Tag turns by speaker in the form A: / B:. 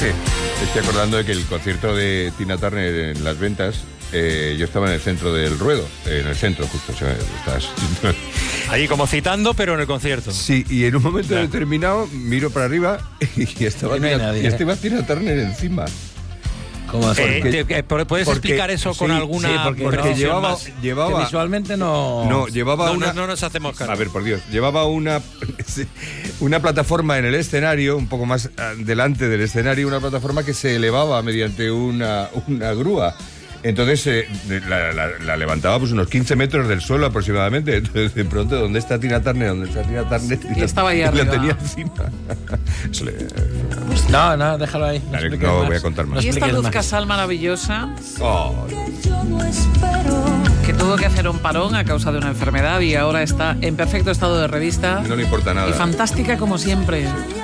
A: Estoy acordando de que el concierto de Tina Turner en Las Ventas, yo estaba en el centro del ruedo, en el centro justo, o sea, estás...
B: Ahí como citando, pero en el concierto.
A: Sí, y en un momento determinado miro para arriba y estaba
C: no hay nadie,
A: estaba Tina Turner encima.
C: ¿Cómo así?
B: ¿Puedes explicar eso con alguna...?
C: Sí, porque
A: llevaba
C: que visualmente no
A: llevaba una...
B: No nos hacemos cargo.
A: A ver, por Dios, llevaba una plataforma en el escenario, un poco más delante del escenario, una plataforma que se elevaba mediante una grúa. Entonces la levantaba pues unos 15 metros del suelo aproximadamente. Entonces de pronto, ¿dónde está Tina Turner?
D: Y estaba ahí arriba.
A: La tenía encima.
C: No, déjalo ahí.
A: No voy a contar más.
D: Y esta Luz Casal maravillosa, que tuvo que hacer un parón a causa de una enfermedad y ahora está en perfecto estado de revista.
A: No le importa nada.
D: Y fantástica como siempre.